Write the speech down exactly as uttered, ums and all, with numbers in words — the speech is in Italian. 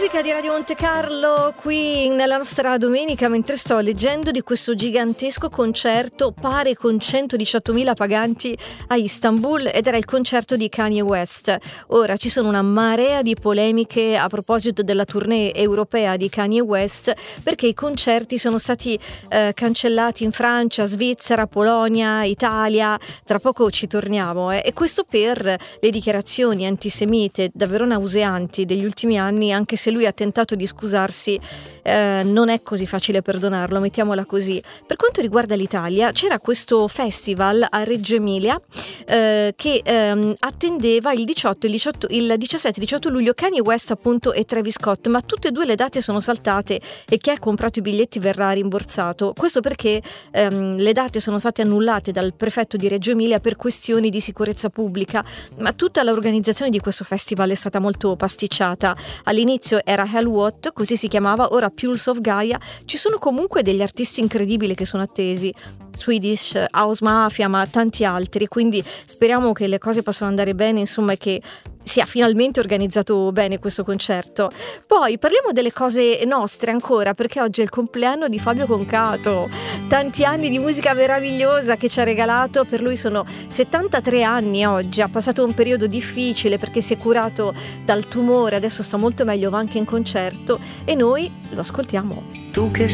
musica di Radio Monte Carlo qui nella nostra domenica, mentre sto leggendo di questo gigantesco concerto pare con centodiciottomila paganti a Istanbul, ed era il concerto di Kanye West. Ora ci sono una marea di polemiche a proposito della tournée europea di Kanye West, perché i concerti sono stati eh, cancellati in Francia, Svizzera, Polonia, Italia. Tra poco ci torniamo eh. E questo per le dichiarazioni antisemite davvero nauseanti degli ultimi anni. Anche se lui ha tentato di scusarsi, eh, non è così facile perdonarlo, mettiamola così. Per quanto riguarda l'Italia, c'era questo festival a Reggio Emilia eh, che ehm, attendeva il diciotto, il diciotto, il diciassette diciotto luglio Kanye West appunto e Travis Scott, ma tutte e due le date sono saltate e chi ha comprato i biglietti verrà rimborsato. Questo perché ehm, le date sono state annullate dal prefetto di Reggio Emilia per questioni di sicurezza pubblica, ma tutta l'organizzazione di questo festival è stata molto pasticciata. All'inizio era Hellwatt, così si chiamava, ora Pulse of Gaia. Ci sono comunque degli artisti incredibili che sono attesi, Swedish House Mafia, ma tanti altri, quindi speriamo che le cose possano andare bene, insomma, e che sia finalmente organizzato bene questo concerto. Poi parliamo delle cose nostre ancora, perché oggi è il compleanno di Fabio Concato. Tanti anni di musica meravigliosa che ci ha regalato, per lui sono settantatré anni oggi, ha passato un periodo difficile perché si è curato dal tumore, adesso sta molto meglio, va anche in concerto e noi lo ascoltiamo. Tu che